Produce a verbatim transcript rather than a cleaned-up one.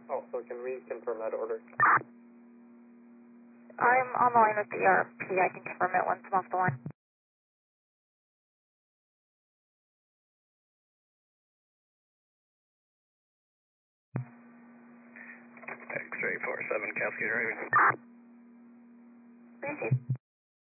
Also, can we confirm that order? I'm on the line with the E R P. I can confirm it once I'm off the line. X-ray four seven, Cascade Raven. Received.